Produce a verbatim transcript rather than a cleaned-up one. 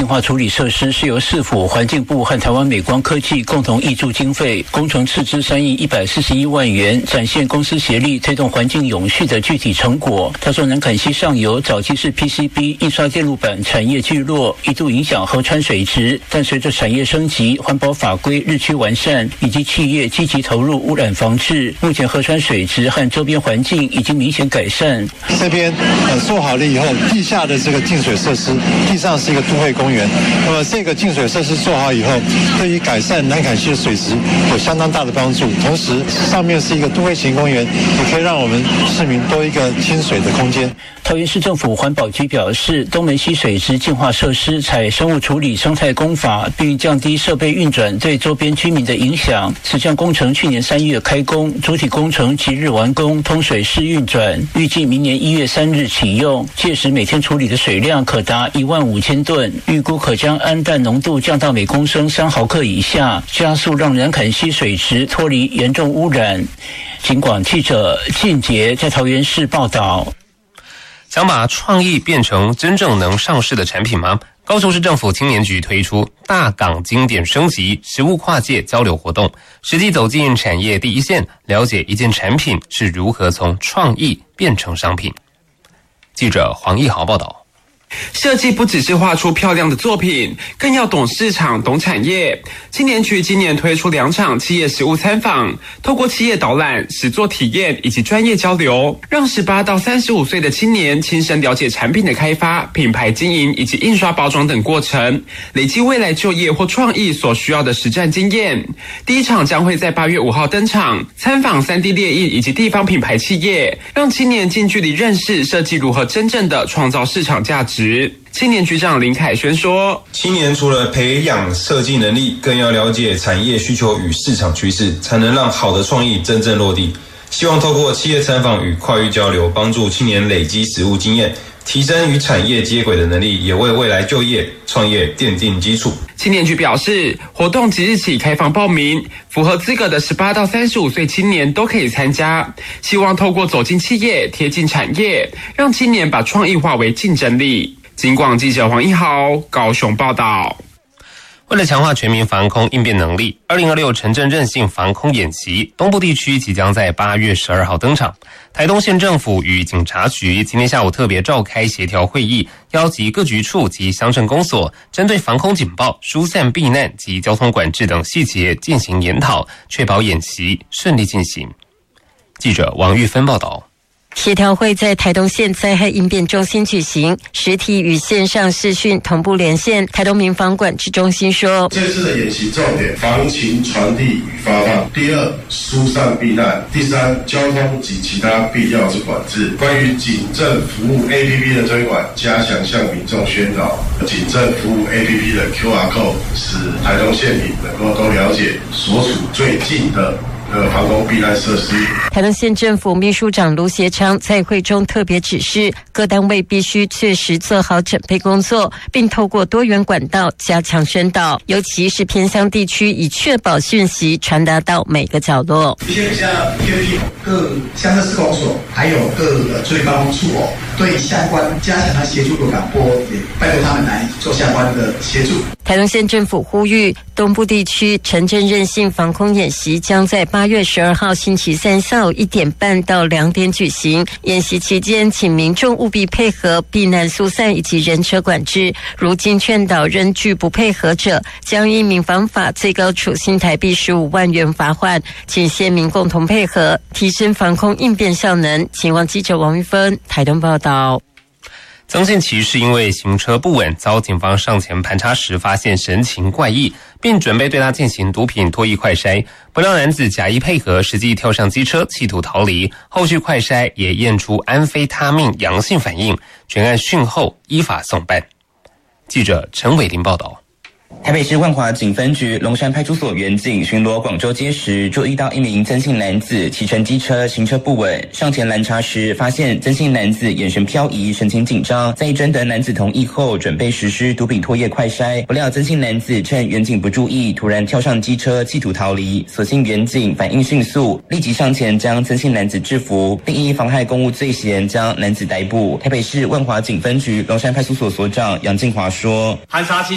化处理设施是由市府、环境部和台湾美光科技共同挹注经费，工程斥资三亿一百四十一万元，展现公司协力推动环境永续的具体成果。他说，南崁溪上游早期是 P C B 印刷电路板产业聚落，一度影响河川水质，但随着产业升级、环保法规日趋完善，以及企业积极投入污染防治，目前河川水质和周边环境已经明显改善。 这边呃做好了以后，地下的这个净水设施，地上是一个都会公园。那么这个净水设施做好以后，对于改善南崁溪的水质有相当大的帮助。同时，上面是一个都会型公园，也可以让我们市民多一个亲水的空间。 桃园市政府环保局表示，东门溪水质净化设施采生物处理生态工法，并降低设备运转对周边居民的影响。此项工程去年三月开工，主体工程即日完工，通水试运转，预计明年一月三日启用。届时每天处理的水量可达一万五千吨，预估可将氨氮浓度降到每公升三毫克以下，加速让南崁溪水质脱离严重污染。警广记者靳杰在桃园市报道。 想把创意变成真正能上市的产品吗？高雄市政府青年局推出大港经典升级实务跨界交流活动，实际走进产业第一线，了解一件产品是如何从创意变成商品。记者黄义豪报道。 设计不只是画出漂亮的作品，更要懂市场、懂产业。青年局今年推出两场企业实务参访，透过企业导览、实作体验以及专业交流，让十八到三十五岁的青年亲身了解产品的开发、品牌经营以及印刷包装等过程，累积未来就业或创意所需要的实战经验。第一场将会在八月五号登场，参访 三 D 列印以及地方品牌企业，让青年近距离认识设计如何真正的创造市场价值。青年局长林凯轩说， 青年除了培养设计能力，更要了解产业需求与市场趋势，才能让好的创意真正落地。希望透过企业参访与跨域交流，帮助青年累积实务经验，提升与产业接轨的能力，也为未来就业创业奠定基础。 青年局表示，活动即日起开放报名，符合资格的十八到三十五岁青年都可以参加。希望透过走进企业、贴近产业，让青年把创意化为竞争力。警广记者黄一豪高雄报道。 为了强化全民防空应变能力，二零二六城镇韧性防空演习东部地区即将在八月十二号登场。台东县政府与警察局今天下午特别召开协调会议，邀集各局处及乡镇公所，针对防空警报、疏散避难及交通管制等细节进行研讨，确保演习顺利进行。记者王玉芬报道。 协调会在台东县灾害应变中心举行，实体与线上视讯同步连线。台东民防管制中心说， 这次的演习重点防情传递与发放，第二疏散避难，第三交通及其他必要之管制。关于警政服务 A P P 的推广，加强向民众宣导警政服务 A P P 的 Q R code， 使台东县民能够都了解所处最近的呃，防空避难设施。 台东县政府秘书长卢协昌在会中特别指示，各单位必须确实做好准备工作，并透过多元管道加强宣导，尤其是偏乡地区，以确保讯息传达到每个角落。 一些比较偏僻各乡镇市公所，还有各处理办公处哦，对相关加强他协助的广播，也拜托他们来做相关的协助。 台东县政府呼吁，东部地区城镇韧性防空演习将在八月十二号星期三下午一点半到两点举行。演习期间，请民众务必配合避难疏散以及人车管制。如经劝导仍拒不配合者，将依民防法最高处新台币十五万元罚款。请县民共同配合，提升防空应变效能。前往记者王玉芬台东报道。 曾姓骑士因为行车不稳，遭警方上前盘查时发现神情怪异，并准备对他进行毒品唾液快筛，不料男子假意配合，实际跳上机车企图逃离，后续快筛也验出安非他命阳性反应，全案讯后依法送办。记者陈伟林报道。 台北市万华警分局龙山派出所员警巡逻广州街时，注意到一名曾姓男子骑乘机车行车不稳，上前拦查时，发现曾姓男子眼神飘移，神情紧张。在征得男子同意后，准备实施毒品唾液快筛，不料曾姓男子趁员警不注意，突然跳上机车企图逃离。所幸员警反应迅速，立即上前将曾姓男子制服，并依妨害公务罪嫌将男子逮捕。台北市万华警分局龙山派出所所长杨进华说：“ 盘查期